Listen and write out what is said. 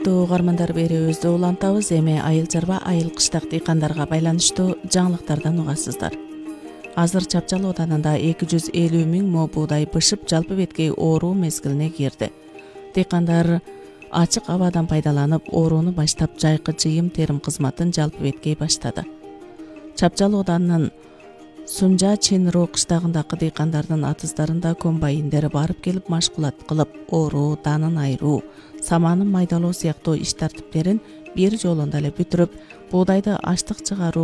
Угармандар берүүбүздү улантабыз. Эми айыл чарба айыл кыштак дыйкандарга байланыштуу жаңылыктардан угасыздар. Азыр Чапчал ооданында 250 миң мо буудай бышып жалпы беткей ооруу мезгилине кирди. Дыйкандар ачык абадан пайдаланып, ооруну баштап жайкы жыйым терим кызматын жалпы беткей баштады. Чапчал ооданынын Сунжа Чинру кыштагындагы дыйкандардын атыздарында комбайндери барып келип машкулат кылып, ооруу, данын айыруу, саманын майдалоо сыяктуу иш тартиптерин бир жолунда эле бүтүрүп, буудайды аштык чыгаруу